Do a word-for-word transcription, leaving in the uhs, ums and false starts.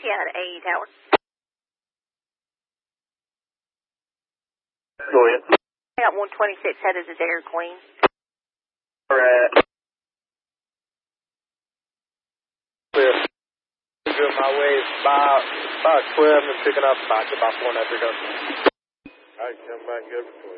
at A Tower. Go ahead. I got one twenty-six headed to Dairy Queen. All right. Clear. Good my way about about twelve and picking up about about four and a half. All right, come back good for